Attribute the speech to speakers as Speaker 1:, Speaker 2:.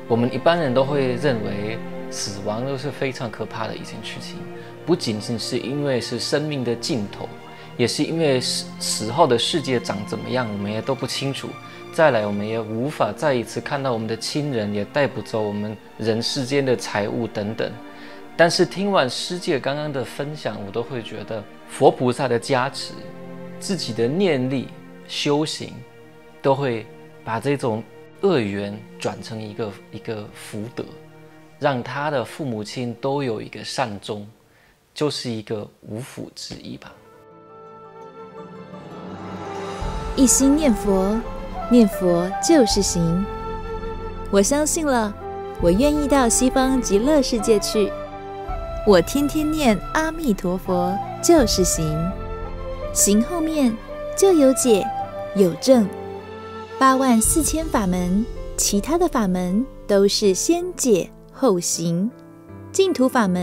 Speaker 1: 我们一般人都会认为死亡都是非常可怕的一件事情，不仅仅是因为是生命的尽头，也是因为死后的世界长怎么样我们也都不清楚，再来我们也无法再一次看到我们的亲人，也带不走我们人世间的财物等等。但是听完师姐刚刚的分享，我都会觉得佛菩萨的加持，自己的念力修行，都会把这种恶缘转成一个福德，让他的父母亲都有一个善终，就是一个无福之意吧。
Speaker 2: 一心念佛，念佛就是行。我相信了，我愿意到西方极乐世界去。我天天念阿弥陀佛就是行，行后面就有解有证。84000法门，其他的法门都是先解后行，净土法门